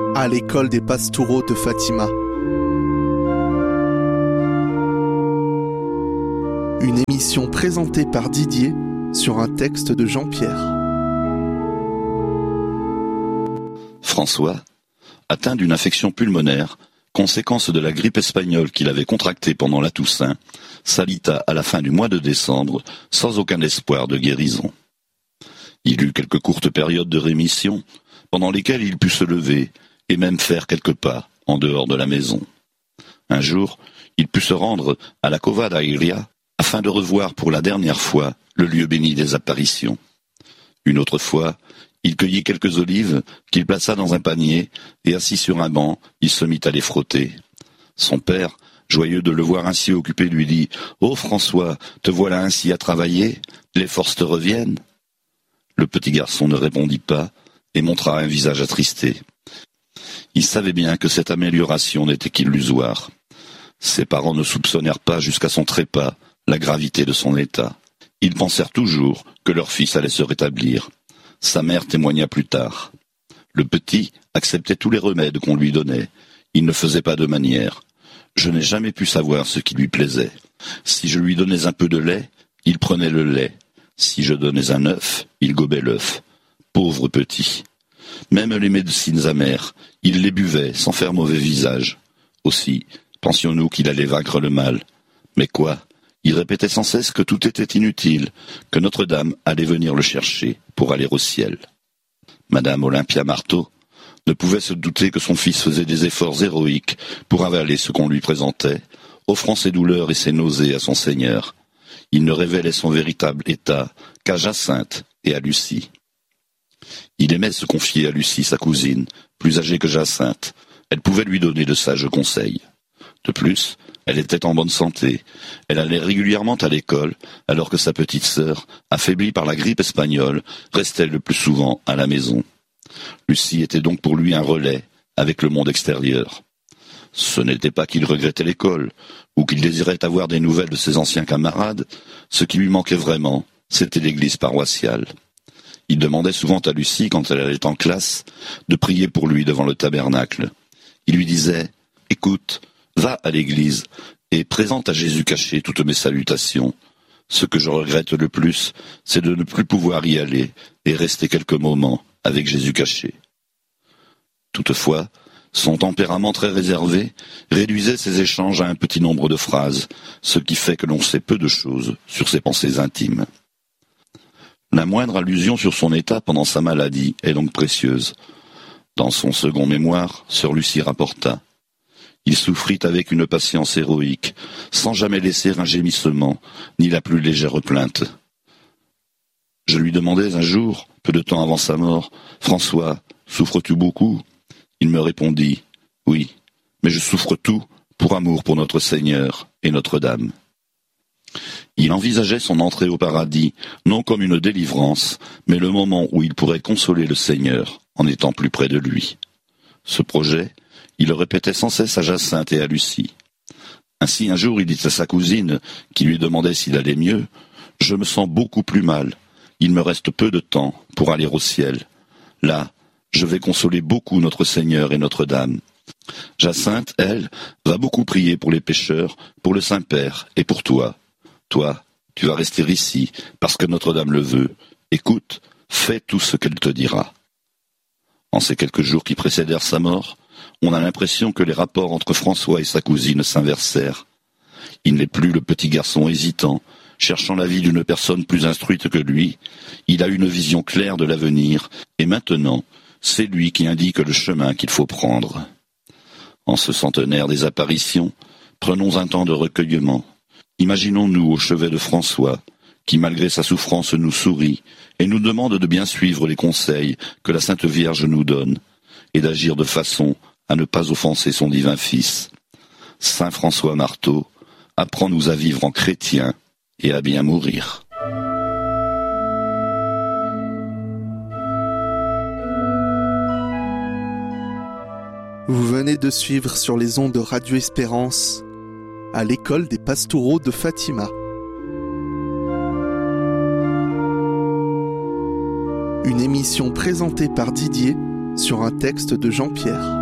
à l'école des Pastoureaux de Fatima. Une émission présentée par Didier sur un texte de Jean-Pierre. François, atteint d'une infection pulmonaire, conséquence de la grippe espagnole qu'il avait contractée pendant la Toussaint, s'alita à la fin du mois de décembre sans aucun espoir de guérison. Il eut quelques courtes périodes de rémission, pendant lesquelles il put se lever et même faire quelques pas en dehors de la maison. Un jour, il put se rendre à la Cova da Iria afin de revoir pour la dernière fois le lieu béni des apparitions. Une autre fois, il cueillit quelques olives qu'il plaça dans un panier et assis sur un banc, il se mit à les frotter. Son père, joyeux de le voir ainsi occupé, lui dit « Oh François, te voilà ainsi à travailler, les forces te reviennent ?» Le petit garçon ne répondit pas et montra un visage attristé. Il savait bien que cette amélioration n'était qu'illusoire. Ses parents ne soupçonnèrent pas jusqu'à son trépas la gravité de son état. Ils pensèrent toujours que leur fils allait se rétablir. Sa mère témoigna plus tard. Le petit acceptait tous les remèdes qu'on lui donnait. Il ne faisait pas de manière. Je n'ai jamais pu savoir ce qui lui plaisait. Si je lui donnais un peu de lait, il prenait le lait. Si je donnais un œuf, il gobait l'œuf. Pauvre petit. Même les médecines amères, il les buvait sans faire mauvais visage. Aussi, pensions-nous qu'il allait vaincre le mal. Mais quoi ? Il répétait sans cesse que tout était inutile, que Notre-Dame allait venir le chercher pour aller au ciel. Madame Olympia Marteau ne pouvait se douter que son fils faisait des efforts héroïques pour avaler ce qu'on lui présentait, offrant ses douleurs et ses nausées à son Seigneur. Il ne révélait son véritable état qu'à Jacinthe et à Lucie. Il aimait se confier à Lucie, sa cousine, plus âgée que Jacinthe. Elle pouvait lui donner de sages conseils. De plus, elle était en bonne santé. Elle allait régulièrement à l'école, alors que sa petite sœur, affaiblie par la grippe espagnole, restait le plus souvent à la maison. Lucie était donc pour lui un relais avec le monde extérieur. Ce n'était pas qu'il regrettait l'école, ou qu'il désirait avoir des nouvelles de ses anciens camarades. Ce qui lui manquait vraiment, c'était l'église paroissiale. Il demandait souvent à Lucie, quand elle allait en classe, de prier pour lui devant le tabernacle. Il lui disait « Écoute, va à l'église et présente à Jésus caché toutes mes salutations. Ce que je regrette le plus, c'est de ne plus pouvoir y aller et rester quelques moments avec Jésus caché. » Toutefois, son tempérament très réservé réduisait ses échanges à un petit nombre de phrases, ce qui fait que l'on sait peu de choses sur ses pensées intimes. La moindre allusion sur son état pendant sa maladie est donc précieuse. Dans son second mémoire, sœur Lucie rapporta. Il souffrit avec une patience héroïque, sans jamais laisser un gémissement, ni la plus légère plainte. Je lui demandais un jour, peu de temps avant sa mort, « François, souffres-tu beaucoup ?» Il me répondit « Oui, mais je souffre tout pour amour pour notre Seigneur et Notre-Dame. » Il envisageait son entrée au paradis, non comme une délivrance, mais le moment où il pourrait consoler le Seigneur en étant plus près de lui. Ce projet, il le répétait sans cesse à Jacinthe et à Lucie. Ainsi, un jour, il dit à sa cousine, qui lui demandait s'il allait mieux, « Je me sens beaucoup plus mal. Il me reste peu de temps pour aller au ciel. Là, je vais consoler beaucoup notre Seigneur et Notre-Dame. Jacinthe, elle, va beaucoup prier pour les pécheurs, pour le Saint-Père et pour toi. Toi, tu vas rester ici, parce que Notre-Dame le veut. Écoute, fais tout ce qu'elle te dira. » En ces quelques jours qui précédèrent sa mort, on a l'impression que les rapports entre François et sa cousine s'inversèrent. Il n'est plus le petit garçon hésitant, cherchant l'avis d'une personne plus instruite que lui. Il a une vision claire de l'avenir, et maintenant, c'est lui qui indique le chemin qu'il faut prendre. En ce centenaire des apparitions, prenons un temps de recueillement. Imaginons-nous au chevet de François, qui malgré sa souffrance nous sourit et nous demande de bien suivre les conseils que la Sainte Vierge nous donne, et d'agir de façon à ne pas offenser son divin Fils. Saint François Marteau, apprends-nous à vivre en chrétien et à bien mourir. Vous venez de suivre sur les ondes de Radio Espérance à l'école des Pastoureaux de Fatima. Une émission présentée par Didier sur un texte de Jean-Pierre.